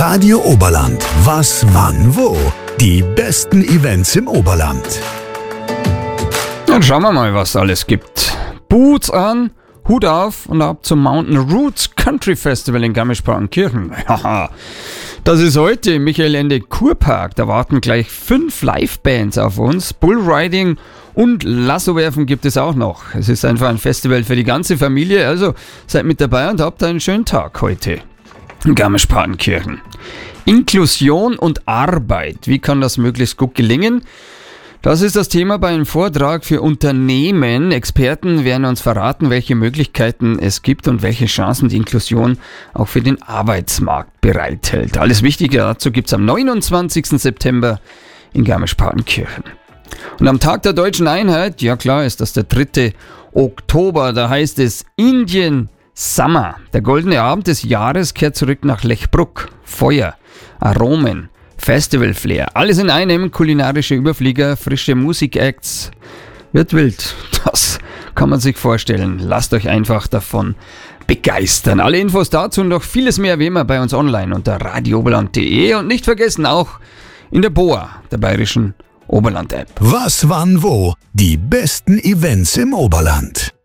Radio Oberland. Was, wann, wo? Die besten Events im Oberland. Dann schauen wir mal, was es alles gibt. Boots an, Hut auf und ab zum Mountain Roots Country Festival in Garmisch-Partenkirchen. Das ist heute im Michael Ende Kurpark. Da warten gleich 5 Live-Bands auf uns. Bullriding und Lassowerfen gibt es auch noch. Es ist einfach ein Festival für die ganze Familie. Also seid mit dabei und habt einen schönen Tag heute in Garmisch-Partenkirchen. Inklusion und Arbeit. Wie kann das möglichst gut gelingen? Das ist das Thema bei einem Vortrag für Unternehmen. Experten werden uns verraten, welche Möglichkeiten es gibt und welche Chancen die Inklusion auch für den Arbeitsmarkt bereithält. Alles Wichtige dazu gibt es am 29. September in Garmisch-Partenkirchen. Und am Tag der Deutschen Einheit, ja klar, ist das der 3. Oktober, da heißt es Indian Summer. Der goldene Abend des Jahres kehrt zurück nach Lechbruck. Feuer, Aromen, Festival-Flair, alles in einem, kulinarische Überflieger, frische Musik-Acts. Wird wild, das kann man sich vorstellen. Lasst euch einfach davon begeistern. Alle Infos dazu und noch vieles mehr wie immer bei uns online unter radiooberland.de und nicht vergessen auch in der BOA, der bayerischen Oberland-App. Was, wann, wo? Die besten Events im Oberland.